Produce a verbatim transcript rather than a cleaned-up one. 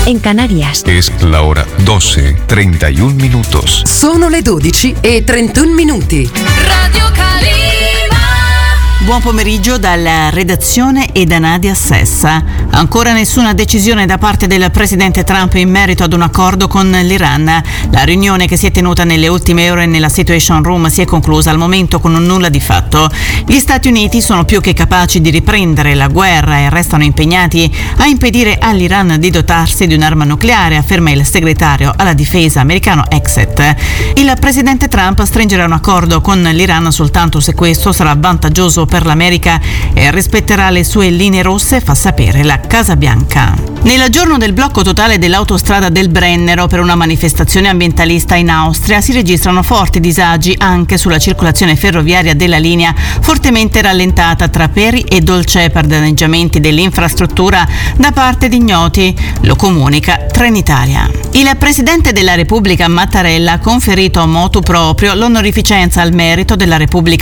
en Canarias. Es la hora doce, treinta y un minutos. Sono le dodici e trentuno minuti. Radio Calima. Buon pomeriggio dalla redazione e da Nadia Sessa. Ancora nessuna decisione da parte del presidente Trump in merito ad un accordo con l'Iran. La riunione che si è tenuta nelle ultime ore nella Situation Room si è conclusa al momento con un nulla di fatto. Gli Stati Uniti sono più che capaci di riprendere la guerra e restano impegnati a impedire all'Iran di dotarsi di un'arma nucleare, afferma il segretario alla difesa americano Exet. Il presidente Trump stringerà un accordo con l'Iran soltanto se questo sarà vantaggioso per l'America e rispetterà le sue linee rosse, fa sapere la Casa Bianca. Nel giorno del blocco totale dell'autostrada del Brennero per una manifestazione ambientalista in Austria si registrano forti disagi anche sulla circolazione ferroviaria della linea, fortemente rallentata tra Peri e Dolce per danneggiamenti dell'infrastruttura da parte di ignoti, lo comunica Trenitalia. Il presidente della Repubblica Mattarella ha conferito a motu proprio l'onorificenza al merito della Repubblica